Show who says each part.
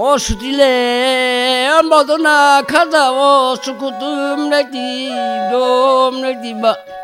Speaker 1: şu dile moduna kada o sukudum ne di dom ne di ba